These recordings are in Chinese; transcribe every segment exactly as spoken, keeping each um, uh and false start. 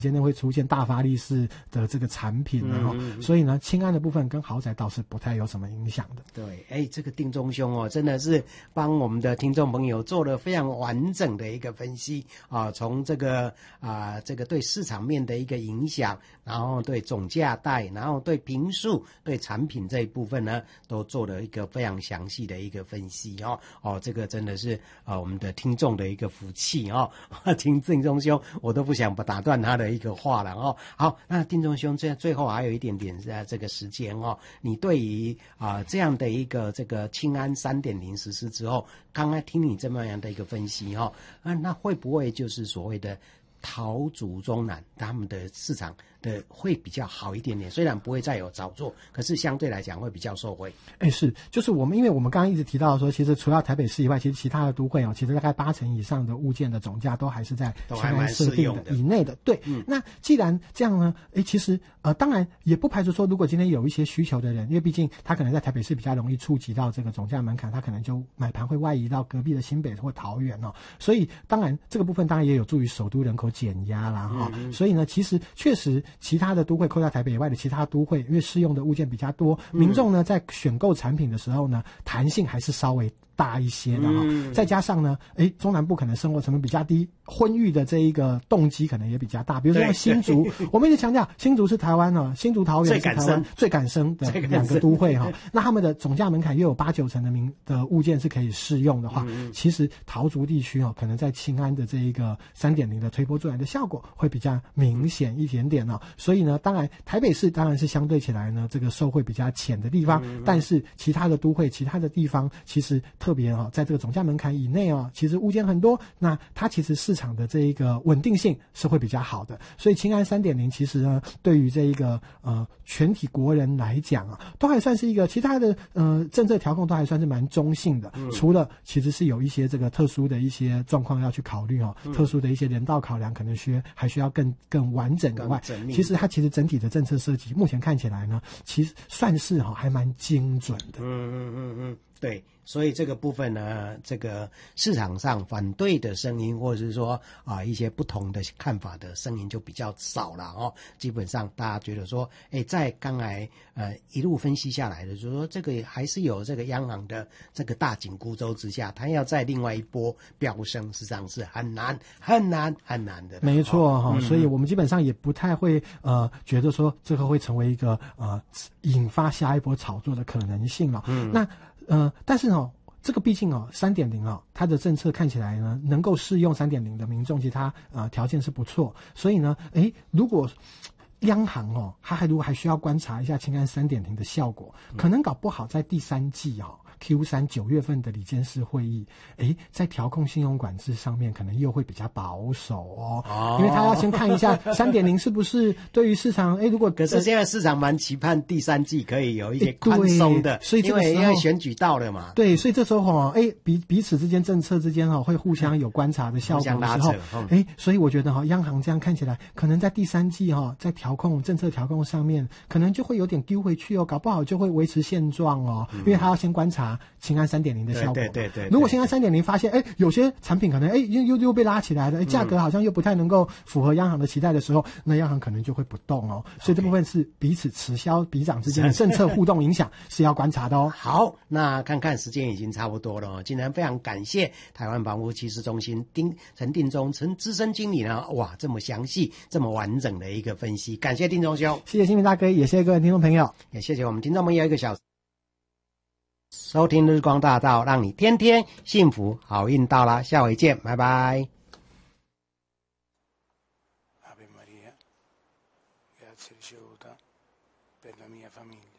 间内会出现大发力式的这个产品，然后、嗯、所以呢，轻安的部分跟豪宅倒是不太有什么影响的。 对，哎，这个定中兄哦，真的是帮我们的听众朋友做了非常完整的一个分析啊，从这个啊、呃、这个对市场面的一个影响，然后对总价带，然后对坪数、对产品这一部分呢，都做了一个非常详细的一个分析哦。哦，这个真的是啊、呃、我们的听众的一个福气哦。听定中兄，我都不想不打断他的一个话了哦。好，那定中兄，这最后还有一点点呃这个时间哦，你对于啊、呃、这样的一个这个轻安 三点零 实施之后，刚才听你这么样的一个分析哈、哦，啊那会不会就是所谓的桃竹中南他们的市场的会比较好一点点，虽然不会再有炒作，可是相对来讲会比较受惠。 哎，是，就是我们，因为我们刚刚一直提到说，其实除了台北市以外，其实其他的都会哦，其实大概八成以上的物件的总价都还是在轻安设定的以内的。对，嗯，那既然这样呢，哎，其实呃，当然也不排除说，如果今天有一些需求的人，因为毕竟他可能在台北市比较容易触及到这个总价门槛，他可能就买盘会外移到隔壁的新北或桃园哦，所以当然这个部分当然也有助于首都人口减压啦哈、嗯。所以呢，其实确实其他的都会。扣掉台北以外的其他都会，因为适用的物件比较多，民众呢在选购产品的时候呢，弹性还是稍微大一些的哈、嗯。再加上呢，哎，中南部可能生活成本比较低，婚育的这一个动机可能也比较大。比如说像新竹，我们一直强调新竹是台湾哦，新竹桃园是台湾最敢生的两个都会哈。那他们的总价门槛又有八九成的民的物件是可以适用的话，嗯、其实桃竹地区哦，可能在轻安的这一个 三点零 的推波助澜的效果会比较明显一点点哦。所以呢，当然台北市当然是相对起来呢，这个受惠比较浅的地方，嗯、但是其他的都会、其他的地方，其实特别哦，在这个总价门槛以内哦，其实物件很多，那它其实市场的这一个稳定性是会比较好的。所以轻安 三点零 其实呢，对于这一个呃全体国人来讲啊，都还算是一个其他的呃政策调控都还算是蛮中性的，嗯、除了其实是有一些这个特殊的一些状况要去考虑哦，嗯、特殊的一些人道考量可能需还需要更更完整以外，其实它其实整体的政策设计目前看起来呢，其实算是哈、哦、还蛮精准的。 嗯嗯嗯嗯，对。所以这个部分呢，这个市场上反对的声音，或者是说啊一些不同的看法的声音就比较少了哦。基本上大家觉得说，哎，在刚才呃一路分析下来的，就是说这个还是有这个央行的这个大紧箍咒之下，它要在另外一波飙升，实际上是很难、很难、很难的。 没错哈、哦嗯，所以我们基本上也不太会呃觉得说这个会成为一个呃引发下一波炒作的可能性了。嗯，那。呃，但是哦，这个毕竟哦 ，三点零 哦，它的政策看起来呢，能够适用 三点零 的民众，其实它呃条件是不错，所以呢，诶，如果央行哦，它还如果还需要观察一下轻安 三点零 的效果，可能搞不好在第三季哦。Q 三 九月份的理监事会议，诶，在调控信用管制上面可能又会比较保守哦，哦因为他要先看一下 三点零 是不是对于市场，诶，如果可是现在市场蛮期盼第三季可以有一些宽松的， 所以这个因为因为选举到了嘛， 对，所以这时候哈，诶，彼彼此之间政策之间哈会互相有观察的效果的时候，诶，所以我觉得哈，央行这样看起来，可能在第三季哈，在调控政策调控上面，可能就会有点丢回去哦，搞不好就会维持现状哦，嗯、因为他要先观察。轻安 三点零 的效果， 对对 对, 对。 如果轻安 三点零 发现，哎，有些产品可能，哎，又又又被拉起来了，哎，价格好像又不太能够符合央行的期待的时候，那央行可能就会不动哦。所以这部分是彼此持消彼长之间的政策互动影响是要观察的哦。 好，那看看时间已经差不多了哦。今天非常感谢台湾房屋趋势中心丁陈定中陈资深经理呢，哇，这么详细、这么完整的一个分析，感谢定中兄， 谢谢新民大哥，也谢谢各位听众朋友， 也谢谢我们听众朋友一个小时。收听日光大道，让你天天幸福好运到啦，下回见，拜拜。Ave Maria, grazie ricevuta per la mia famiglia.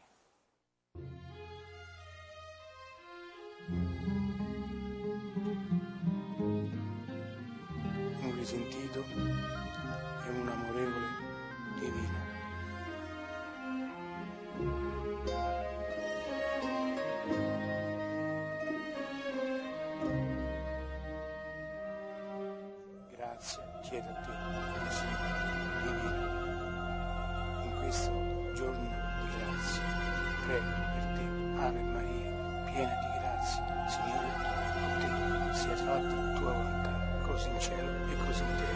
Un risentito e un amorevole divino. Chiedo a te, Signore divino, in questo giorno di grazia, prego per te, Ave Maria, piena di grazia, Signore è con te, sia fatta tua volontà, così in cielo e così in terra.